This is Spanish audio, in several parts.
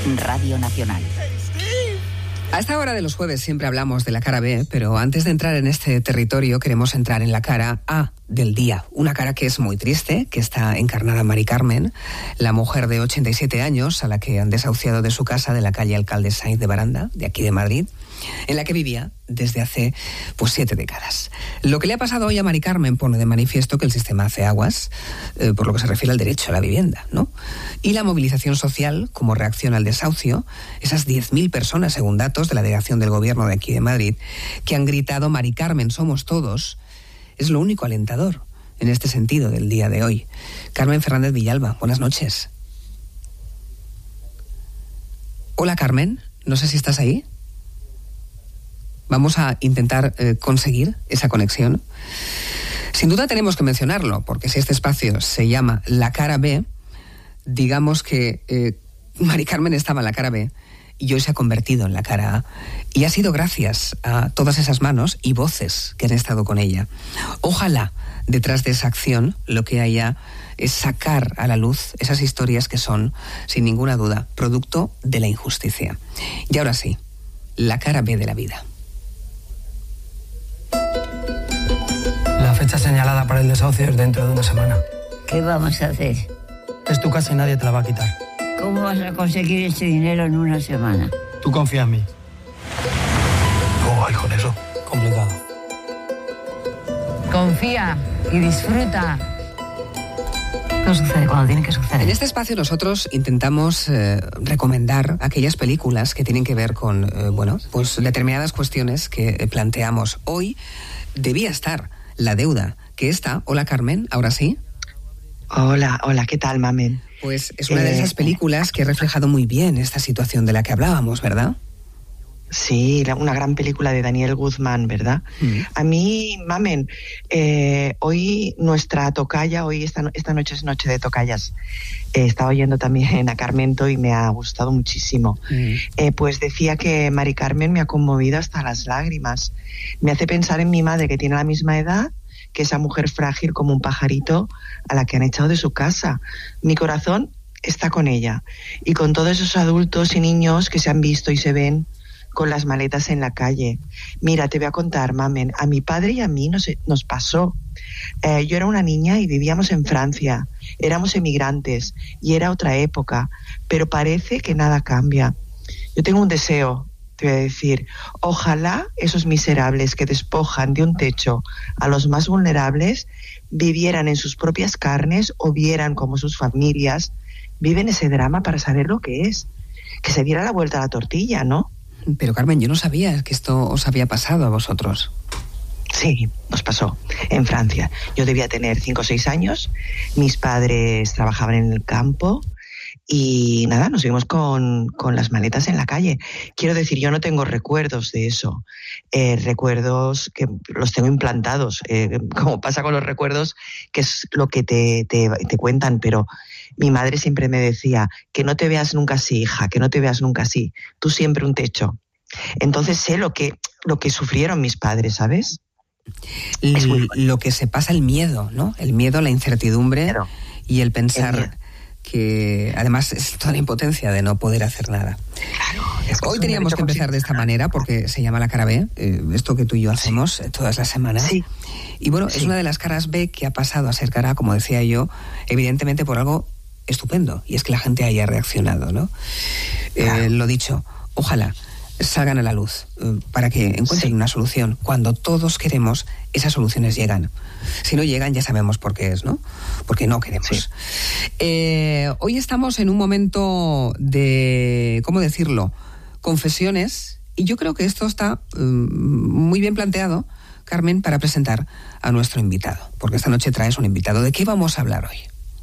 Radio Nacional. A esta hora de los jueves siempre hablamos de la cara B, pero antes de entrar en este territorio queremos entrar en la cara A del día. Una cara que es muy triste, que está encarnada en Mari Carmen, la mujer de 87 años a la que han desahuciado de su casa de la calle Alcalde Sainz de Baranda, de aquí de Madrid, en la que vivía desde hace 7 décadas. Lo que le ha pasado hoy a Mari Carmen pone de manifiesto que el sistema hace aguas por lo que se refiere al derecho a la vivienda, ¿no? Y la movilización social como reacción al desahucio, esas 10.000 personas, según datos de la delegación del gobierno de aquí de Madrid, que han gritado Mari Carmen, somos todos, es lo único alentador en este sentido del día de hoy. Carmen Fernández Villalba, buenas noches. Hola Carmen, no sé si estás ahí. Vamos a intentar conseguir esa conexión. Sin duda tenemos que mencionarlo, porque si este espacio se llama La Cara B, digamos que Mari Carmen estaba en la cara B y hoy se ha convertido en la cara A. Y ha sido gracias a todas esas manos y voces que han estado con ella. Ojalá detrás de esa acción lo que haya es sacar a la luz esas historias que son, sin ninguna duda, producto de la injusticia. Y ahora sí, la cara B de la vida. La fecha señalada para el desahucio es dentro de una semana. ¿Qué vamos a hacer? Es tu casa y nadie te la va a quitar. ¿Cómo vas a conseguir ese dinero en una semana? Tú confía en mí. ¿Cómo vais con eso? Complicado. Confía y disfruta. Todo sucede cuando tiene que suceder. En este espacio nosotros intentamos recomendar aquellas películas que tienen que ver con, pues determinadas cuestiones que planteamos. Hoy debía estar La Deuda, que está. Hola Carmen, ¿ahora sí? Hola, ¿qué tal, Mamen? Pues es una de esas películas que ha reflejado muy bien esta situación de la que hablábamos, ¿verdad? Sí, una gran película de Daniel Guzmán, ¿verdad? A mí, Mamen, hoy nuestra tocaya, esta noche es noche de tocayas. Estaba oyendo también a Carmento y me ha gustado muchísimo. Pues decía que Mari Carmen me ha conmovido hasta las lágrimas. Me hace pensar en mi madre, que tiene la misma edad que esa mujer frágil como un pajarito a la que han echado de su casa. Mi corazón está con ella y con todos esos adultos y niños que se han visto y se ven con las maletas en la calle. Mira, te voy a contar, Mamen, a mi padre y a mí nos pasó. Yo era una niña y vivíamos en Francia, éramos emigrantes y era otra época, pero parece que nada cambia. Yo tengo un deseo, te voy a decir, ojalá esos miserables que despojan de un techo a los más vulnerables vivieran en sus propias carnes o vieran cómo sus familias viven ese drama para saber lo que es. Que se diera la vuelta a la tortilla, ¿no? Pero Carmen, yo no sabía que esto os había pasado a vosotros. Sí, nos pasó en Francia. Yo debía tener 5 o 6 años, mis padres trabajaban en el campo y nada, nos vimos con las maletas en la calle. Quiero decir, yo no tengo recuerdos de eso, recuerdos que los tengo implantados, como pasa con los recuerdos, que es lo que te cuentan, pero mi madre siempre me decía, que no te veas nunca así, hija, que no te veas nunca así, tú siempre un techo. Entonces sé lo que sufrieron mis padres, ¿sabes? Lo que se pasa, el miedo, ¿no? El miedo, la incertidumbre y el pensar que además es toda la impotencia de no poder hacer nada. Claro, hoy teníamos que empezar de esta manera porque se llama La Cara B, esto que tú y yo hacemos todas las semanas. Sí. Y bueno, es una de las caras B que ha pasado a ser cara, como decía yo, evidentemente por algo estupendo, y es que la gente haya reaccionado, ¿no? Claro. Lo dicho, ojalá salgan a la luz para que encuentren una solución. Cuando todos queremos, esas soluciones llegan. Si no llegan, ya sabemos por qué es, ¿no? Porque no queremos. Sí. Hoy estamos en un momento de, ¿cómo decirlo?, confesiones, y yo creo que esto está muy bien planteado, Carmen, para presentar a nuestro invitado, porque esta noche traes un invitado. ¿De qué vamos a hablar hoy?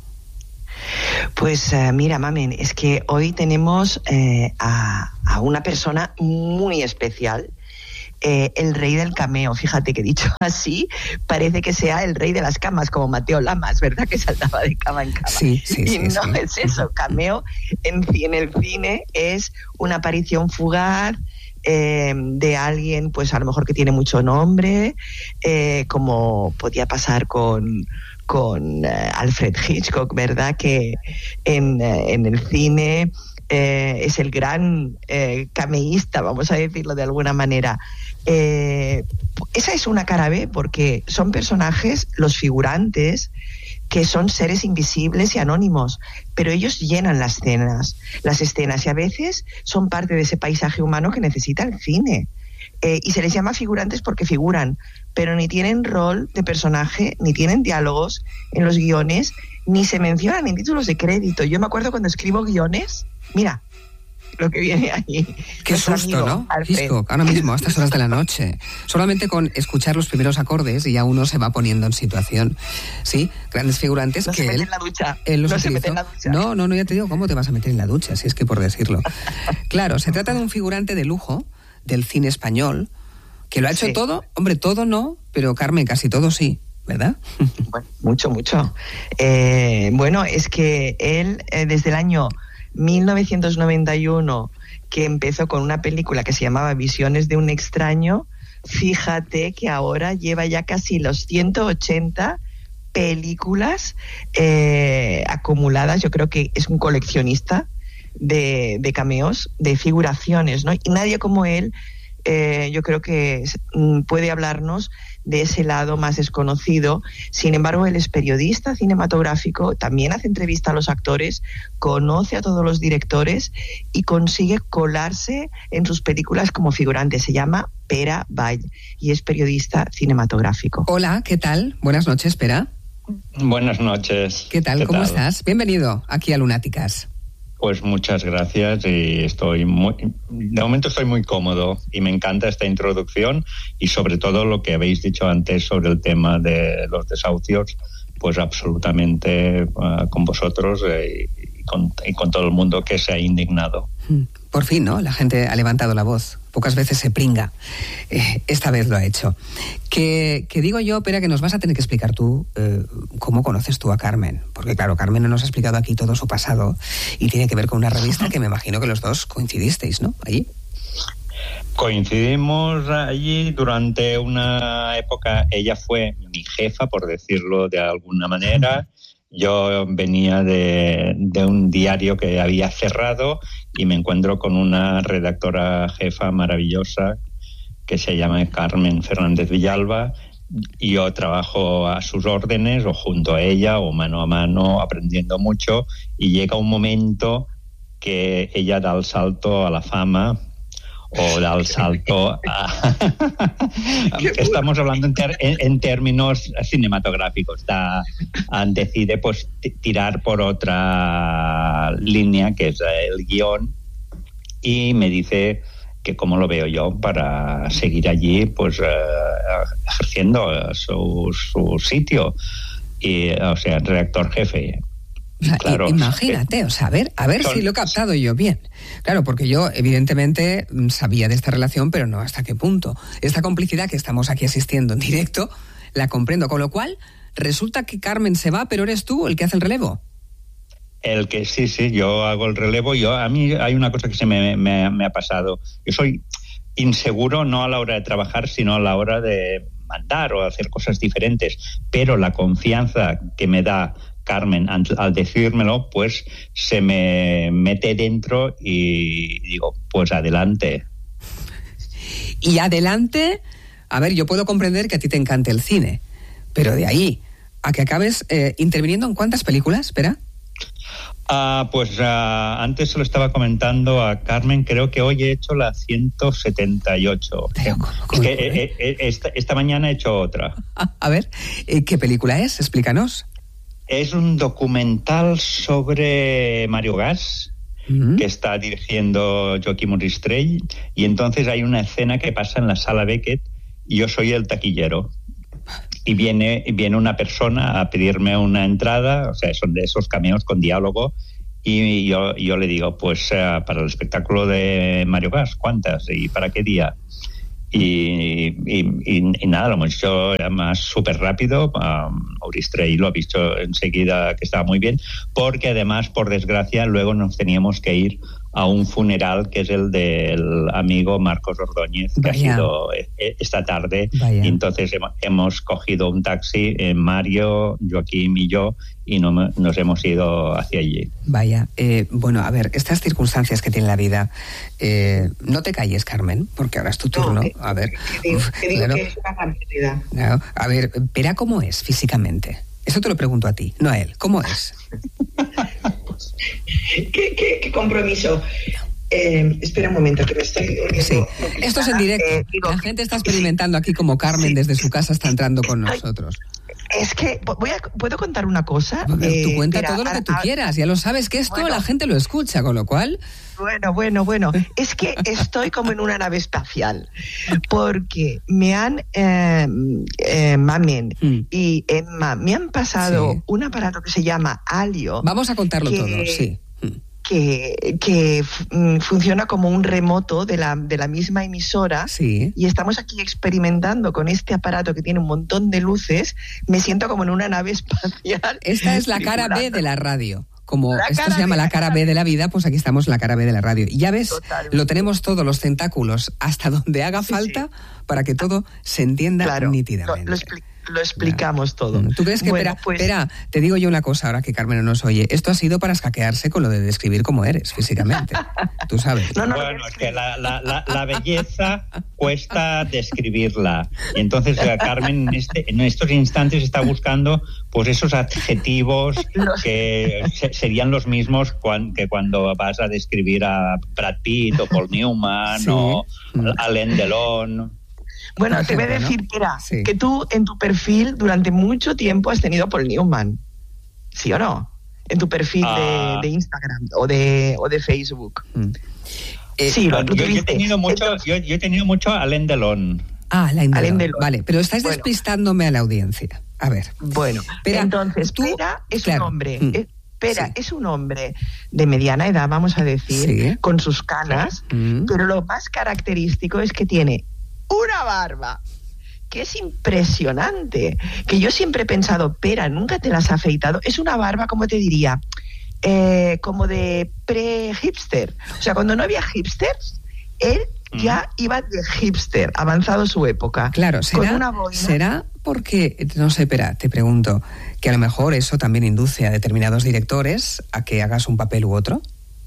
Pues mira, Mamen, es que hoy tenemos a una persona muy especial, el rey del cameo. Fíjate que dicho así, parece que sea el rey de las camas, como Mateo Lamas, ¿verdad? Que saltaba de cama en cama. Sí, es eso, cameo en el cine es una aparición fugaz de alguien, pues a lo mejor que tiene mucho nombre, como podía pasar con Alfred Hitchcock, ¿verdad? Que en el cine es el gran cameísta, vamos a decirlo de alguna manera. Esa es una cara B, porque son personajes, los figurantes, que son seres invisibles y anónimos, pero ellos llenan las escenas, y a veces son parte de ese paisaje humano que necesita el cine. Y se les llama figurantes porque figuran, pero ni tienen rol de personaje, ni tienen diálogos en los guiones, ni se mencionan en títulos de crédito. Yo me acuerdo cuando escribo guiones, mira lo que viene ahí. Qué susto, ¿no? Cisco, ahora mismo, a estas horas de la noche. Solamente con escuchar los primeros acordes y ya uno se va poniendo en situación. Sí, grandes figurantes no que se él... mete en la ducha. Él los no utilizó. se mete en la ducha. No, ya te digo, ¿cómo te vas a meter en la ducha? Si es que por decirlo. Claro, se trata de un figurante de lujo del cine español, que lo ha hecho todo, hombre, todo no, pero Carmen, casi todo sí, ¿verdad? Bueno, mucho. Bueno, es que él, desde el año 1991, que empezó con una película que se llamaba Visiones de un extraño, fíjate que ahora lleva ya casi los 180 películas acumuladas. Yo creo que es un coleccionista de cameos, de figuraciones, ¿no? Y nadie como él, yo creo que puede hablarnos de ese lado más desconocido. Sin embargo, él es periodista cinematográfico, también hace entrevista a los actores, conoce a todos los directores y consigue colarse en sus películas como figurante. Se llama Pere Vall y es periodista cinematográfico. Hola, ¿qué tal? Buenas noches, Pere. Buenas noches. ¿Qué tal? ¿Cómo estás? Bienvenido aquí a Lunáticas. Pues muchas gracias y de momento estoy muy cómodo y me encanta esta introducción y sobre todo lo que habéis dicho antes sobre el tema de los desahucios, pues absolutamente con vosotros y con todo el mundo que se ha indignado. Por fin, ¿no? La gente ha levantado la voz. Pocas veces se pringa. Esta vez lo ha hecho. Que digo yo, Pere, que nos vas a tener que explicar tú cómo conoces tú a Carmen. Porque claro, Carmen no nos ha explicado aquí todo su pasado y tiene que ver con una revista que me imagino que los dos coincidisteis, ¿no? Allí. Coincidimos allí durante una época. Ella fue mi jefa, por decirlo de alguna manera. Yo venía de un diario que había cerrado y me encuentro con una redactora jefa maravillosa que se llama Carmen Fernández Villalba, y yo trabajo a sus órdenes o junto a ella o mano a mano aprendiendo mucho, y llega un momento que ella da el salto a la fama o da el salto a... Estamos hablando en términos cinematográficos. Decide pues tirar por otra línea, que es el guión, y me dice que cómo lo veo yo para seguir allí pues ejerciendo su sitio, y, o sea, redactor jefe. Claro, imagínate, o sea, a ver si lo he captado yo bien. Claro, porque yo evidentemente sabía de esta relación, pero no hasta qué punto. Esta complicidad que estamos aquí asistiendo en directo, la comprendo. Con lo cual, resulta que Carmen se va, pero eres tú el que hace el relevo. El que sí, yo hago el relevo. A mí hay una cosa que se me ha pasado. Yo soy inseguro no a la hora de trabajar, sino a la hora de mandar o hacer cosas diferentes. Pero la confianza que me da Carmen al decírmelo, pues se me mete dentro y digo, pues adelante. Y adelante, a ver, yo puedo comprender que a ti te encante el cine, pero de ahí a que acabes interviniendo en ¿cuántas películas? Espera. Antes se lo estaba comentando a Carmen, creo que hoy he hecho la 178. Esta mañana he hecho otra. A ver, ¿qué película es? Explícanos. Es un documental sobre Mario Gas, que está dirigiendo Joaquim Monistrell, y entonces hay una escena que pasa en la sala Beckett y yo soy el taquillero. Y viene una persona a pedirme una entrada, o sea, son de esos cameos con diálogo, y yo le digo, pues para el espectáculo de Mario Gas, ¿cuántas? ¿Y para qué día? Y nada, lo hemos hecho además súper rápido. Monistrell lo ha visto enseguida que estaba muy bien, porque además, por desgracia, luego nos teníamos que ir a un funeral que es el del amigo Marcos Ordóñez, que ha sido esta tarde. Y entonces hemos cogido un taxi, Mario, Joaquín y yo, y nos hemos ido hacia allí. Vaya, bueno, a ver, estas circunstancias que tiene la vida, no te calles, Carmen, porque ahora es tu turno. A ver, te digo claro, que es una gran realidad. Claro, a ver, Pera, ¿cómo es físicamente? Eso te lo pregunto a ti, no a él. ¿Cómo es? ¿Qué compromiso? Espera un momento, que me estoy... Sí, esto es en directo. La gente está experimentando aquí como Carmen desde su casa está entrando con nosotros. Es que, ¿puedo contar una cosa? Tú cuenta todo lo que tú quieras, ya lo sabes que esto la gente lo escucha, con lo cual... Bueno, es que estoy como en una nave espacial, porque me han, Mamen y Emma, me han pasado un aparato que se llama Alio. Vamos a contarlo todo, sí. Que funciona como un remoto de la misma emisora, y estamos aquí experimentando con este aparato que tiene un montón de luces. Me siento como en una nave espacial. Esta es la cara B de la radio. Como esto se llama la cara B de la vida, pues aquí estamos en la cara B de la radio. Y ya ves, lo tenemos todos los tentáculos hasta donde haga falta para que todo se entienda nítidamente. Lo explicamos todo. ¿Tú crees que, espera, te digo yo una cosa ahora que Carmen no nos oye, esto ha sido para escaquearse con lo de describir cómo eres físicamente, tú sabes? Bueno, es que la belleza cuesta describirla, y entonces Carmen en estos instantes está buscando pues esos adjetivos que serían los mismos que cuando vas a describir a Brad Pitt o Paul Newman o Alain Delon. Bueno, te voy a decir, Pera, que tú en tu perfil durante mucho tiempo has tenido Paul Newman, ¿sí o no? En tu perfil de Instagram o de Facebook. Sí, yo he tenido mucho Alain Delon. Alain Delon. Vale, pero estáis despistándome a la audiencia. A ver. Bueno, entonces, Pera es un hombre... es un hombre de mediana edad, vamos a decir, con sus canas, pero lo más característico es que tiene una barba que es impresionante, que yo siempre he pensado, Pera, nunca te la has afeitado. Es una barba, como te diría, como de pre-hipster. O sea, cuando no había hipsters, él ya iba de hipster, avanzado su época. Claro, ¿será porque, no sé, Pera, te pregunto, que a lo mejor eso también induce a determinados directores a que hagas un papel u otro?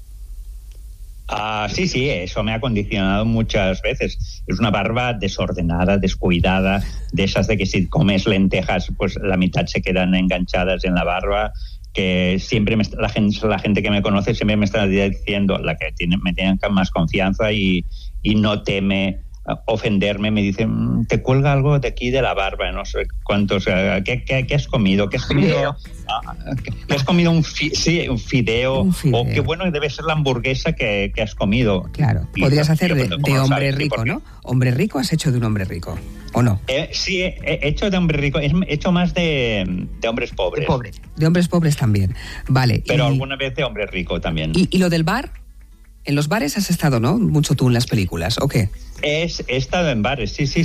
Sí, eso me ha condicionado muchas veces. Es una barba desordenada, descuidada, de esas de que si comes lentejas, pues la mitad se quedan enganchadas en la barba, que siempre la gente que me conoce siempre me está diciendo, la que me tiene más confianza y no teme ofenderme, me dicen, te cuelga algo de aquí de la barba, no sé cuántos, ¿qué has comido? ¿Qué has comido? ¿Qué has comido? Un fideo. O qué bueno debe ser la hamburguesa que has comido. Claro, podrías hacer de hombre rico, ¿no? Hombre rico, has hecho de un hombre rico, ¿o no? Sí, he hecho de hombre rico, he hecho más de hombres pobres. De hombres pobres también, vale. Pero alguna vez de hombre rico también. ¿Y lo del bar? En los bares has estado, ¿no? Mucho tú en las películas, ¿o qué? He estado en bares, sí,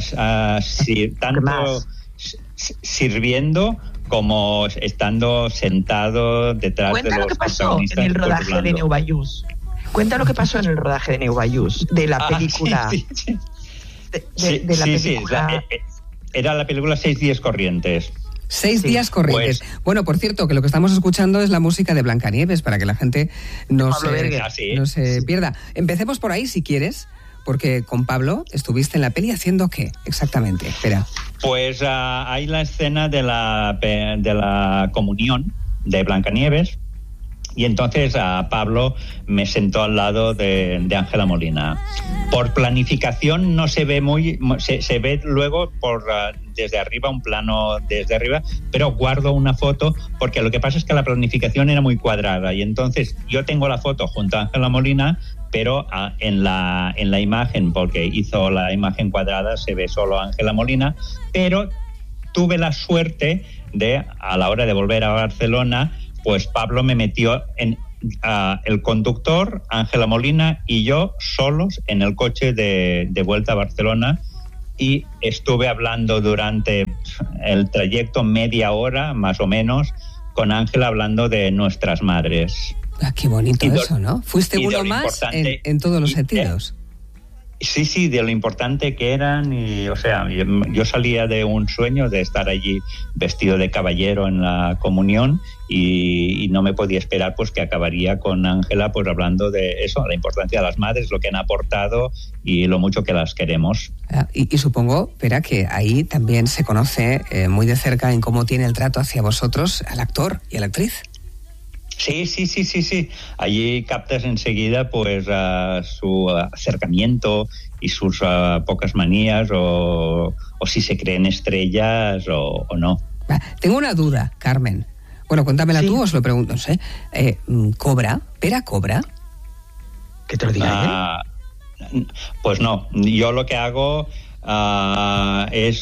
tanto sirviendo como estando sentado detrás de los protagonistas. Cuenta lo que pasó en el rodaje de Neubayús. Cuenta lo que pasó en el rodaje de Neubayús, de la película. De la película. Era la película 6 días corrientes. 6 días corrientes. Pues, bueno, por cierto, que lo que estamos escuchando es la música de Blancanieves, para que la gente no se pierda. Empecemos por ahí, si quieres, porque con Pablo estuviste en la peli haciendo ¿qué exactamente? Espera. Pues hay la escena de la comunión de Blancanieves, y entonces Pablo me sentó al lado de Ángela Molina. Por planificación no se ve se ve luego desde arriba, un plano desde arriba, pero guardo una foto porque lo que pasa es que la planificación era muy cuadrada, y entonces yo tengo la foto junto a Ángela Molina, pero en la imagen, porque hizo la imagen cuadrada, se ve solo Ángela Molina, pero tuve la suerte de, a la hora de volver a Barcelona, pues Pablo me metió en el conductor, Ángela Molina y yo solos en el coche de vuelta a Barcelona, y estuve hablando durante el trayecto media hora más o menos con Ángela, hablando de nuestras madres. Qué bonito eso, ¿no? Fuiste uno más en todos los sentidos. Sí, de lo importante que eran, y o sea, yo salía de un sueño de estar allí vestido de caballero en la comunión y no me podía esperar pues que acabaría con Ángela pues hablando de eso, la importancia de las madres, lo que han aportado y lo mucho que las queremos. Y supongo, Pera, que ahí también se conoce muy de cerca en cómo tiene el trato hacia vosotros al actor y a la actriz. Sí. Allí captas enseguida pues su acercamiento y sus pocas manías o si se creen estrellas o no. Tengo una duda, Carmen. Bueno, cuéntamela tú, os lo pregunto, no sé. ¿Cobra? ¿Pera cobra? ¿Que te lo diga él? Pues no, yo lo que hago es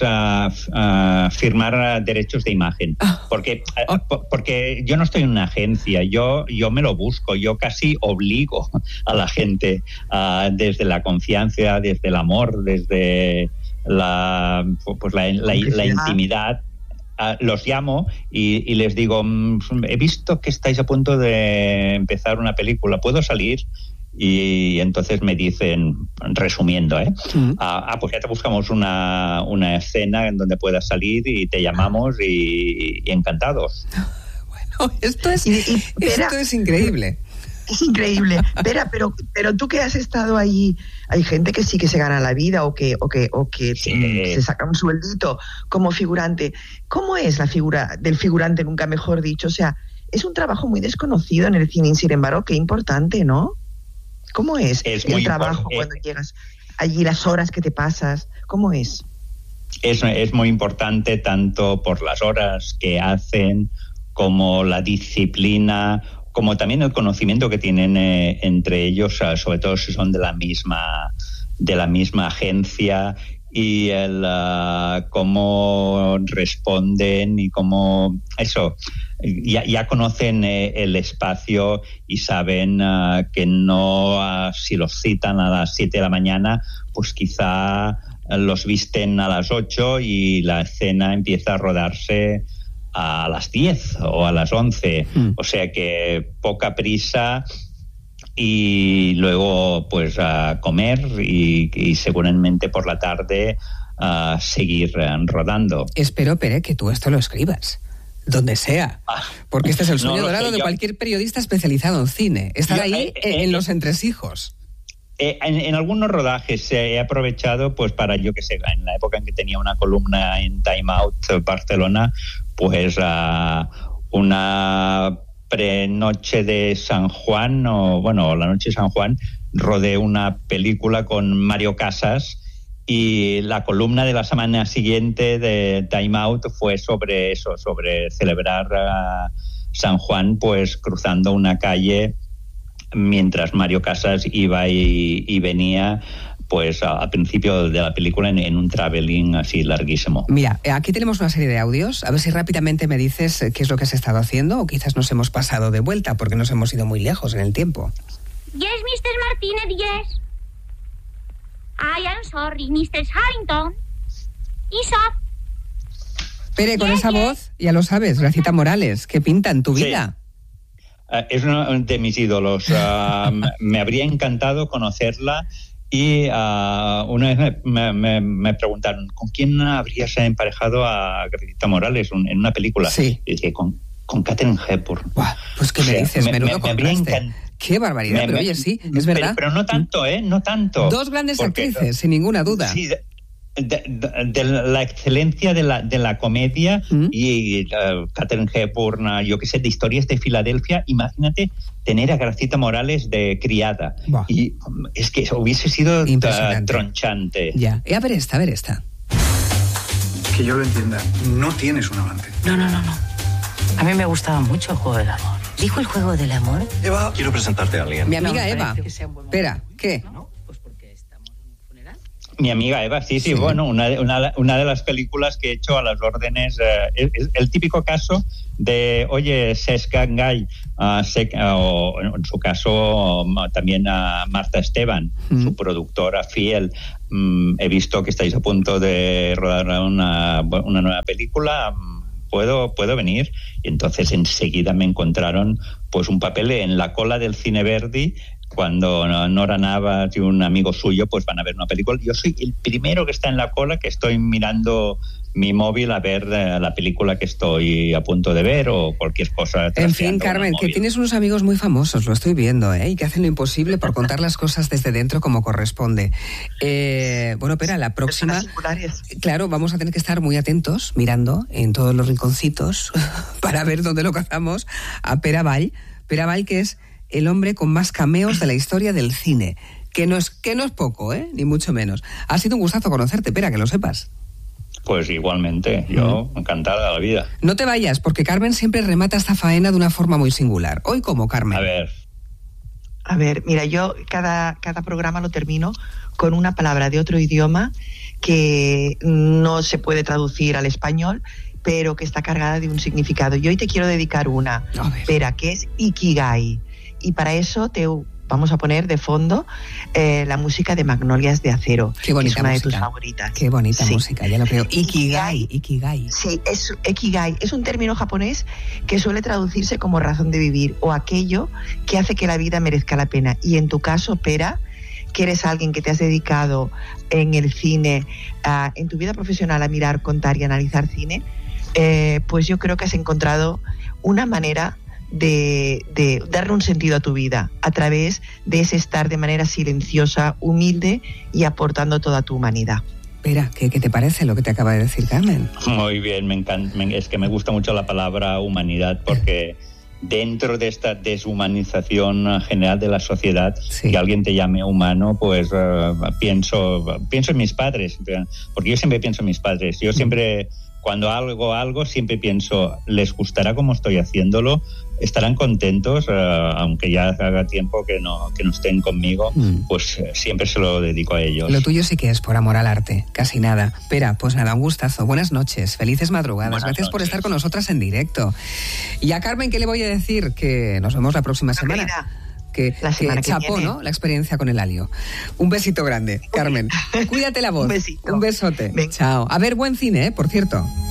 firmar derechos de imagen, porque yo no estoy en una agencia, yo me lo busco, yo casi obligo a la gente desde la confianza, desde el amor, desde la intimidad. Los llamo y les digo, he visto que estáis a punto de empezar una película, ¿puedo salir? Y entonces me dicen, resumiendo, pues ya te buscamos una escena en donde puedas salir y te llamamos y encantados. Bueno, esto es increíble. Es increíble. Pero tú que has estado allí, hay gente que sí que se gana la vida o que se saca un sueldito como figurante. ¿Cómo es la figura del figurante, nunca mejor dicho? O sea, es un trabajo muy desconocido en el cine, sin embargo, qué importante, ¿no? ¿Cómo es el trabajo cuando llegas allí, las horas que te pasas? ¿Cómo es? Es muy importante tanto por las horas que hacen como la disciplina, como también el conocimiento que tienen entre ellos, sobre todo si son de la misma agencia, y el cómo responden y cómo eso ya conocen el espacio y saben que no si los citan a las 7 de la mañana pues quizá los visten a las 8 y la escena empieza a rodarse a las 10 o a las 11, o sea que poca prisa y luego pues a comer y seguramente por la tarde a seguir rodando. Espero, Pere, que tú esto lo escribas donde sea, porque este es el sueño dorado de cualquier periodista especializado en cine, estar ahí en los entresijos. En algunos rodajes he aprovechado pues para, yo que sé, en la época en que tenía una columna en Time Out Barcelona, pues una prenoche de San Juan, o la noche de San Juan, rodé una película con Mario Casas y la columna de la semana siguiente de Time Out fue sobre eso, sobre celebrar San Juan pues cruzando una calle mientras Mario Casas iba y venía pues al principio de la película en un traveling así larguísimo. Mira, aquí tenemos una serie de audios, a ver si rápidamente me dices qué es lo que has estado haciendo o quizás nos hemos pasado de vuelta porque nos hemos ido muy lejos en el tiempo. Yes, Mr. Martínez, yes. I am sorry, Mr. Harrington. Isaac. Pere, con esa voz, ya lo sabes, Gracita Morales, ¿qué pinta en tu vida? Es uno de mis ídolos. Me habría encantado conocerla. Y una vez me preguntaron, ¿con quién habrías emparejado a Gracita Morales en una película? Sí. Y dije, con Katharine Hepburn. Buah, pues ¿qué me dices? Menudo contraste. Qué barbaridad, pero oye, sí, es verdad. Pero no tanto, no tanto. Dos grandes actrices, sin ninguna duda. Sí, de la excelencia de la comedia y Katharine Hepburn, yo qué sé, de Historias de Filadelfia. Imagínate tener a Gracita Morales de criada. Buah. Y es que hubiese sido tronchante. Ya, a ver esta. Que yo lo entienda, no tienes un amante. No. A mí me gustaba mucho el juego del amor. ¿Dijo el juego del amor? Eva, quiero presentarte a alguien. Mi amiga Eva. Espera, ¿qué? Mi amiga Eva, sí. Bueno, una de las películas que he hecho a las órdenes, el típico caso de, oye, Cesc Gall, o en su caso también a Marta Esteban, su productora fiel. He visto que estáis a punto de rodar una nueva película, puedo venir. Y entonces enseguida me encontraron pues un papel en la cola del Cine Verdi, cuando Nora Navas y un amigo suyo pues van a ver una película. Yo soy el primero que está en la cola, que estoy mirando mi móvil a ver la película que estoy a punto de ver o cualquier cosa. En fin, Carmen, que tienes unos amigos muy famosos, lo estoy viendo, y que hacen lo imposible por contar las cosas desde dentro como corresponde. Bueno, Pera, la próxima... Claro, vamos a tener que estar muy atentos, mirando en todos los rinconcitos para ver dónde lo cazamos a Pere Vall. Pere Vall, que es el hombre con más cameos de la historia del cine. Que no es poco, ni mucho menos. Ha sido un gustazo conocerte, Pera, que lo sepas. Pues igualmente, yo encantada de la vida. No te vayas, porque Carmen siempre remata esta faena de una forma muy singular. ¿Hoy cómo, Carmen? A ver, mira, yo cada programa lo termino con una palabra de otro idioma que no se puede traducir al español, pero que está cargada de un significado. Y hoy te quiero dedicar una, Pera, que es Ikigai. Y para eso vamos a poner de fondo la música de Magnolias de Acero. Qué bonita que es una música. De tus favoritas. Qué bonita música, ya lo creo. Ikigai. Sí, Ikigai es un término japonés que suele traducirse como razón de vivir o aquello que hace que la vida merezca la pena. Y en tu caso, Pera, que eres alguien que te has dedicado en el cine, en tu vida profesional a mirar, contar y analizar cine, pues yo creo que has encontrado una manera de darle un sentido a tu vida a través de ese estar de manera silenciosa, humilde y aportando toda tu humanidad. Espera, ¿qué te parece lo que te acaba de decir Carmen? Muy bien, me encanta, es que me gusta mucho la palabra humanidad, porque dentro de esta deshumanización general de la sociedad, que alguien te llame humano, pues pienso en mis padres, porque yo siempre pienso en mis padres. Yo siempre, cuando hago algo, siempre pienso, ¿les gustará cómo estoy haciéndolo? ¿Estarán contentos? Aunque ya haga tiempo que no estén conmigo, pues siempre se lo dedico a ellos. Lo tuyo sí que es por amor al arte, casi nada. Pera, pues nada, un gustazo. Buenas noches, felices madrugadas. Gracias por estar con nosotras en directo. Y a Carmen, ¿qué le voy a decir? Que nos vemos la próxima semana. Que chapó, ¿no? La experiencia con el Helio. Un besito grande, Carmen. Cuídate la voz. Un besito. Un besote. Venga. Chao. A ver, buen cine, por cierto.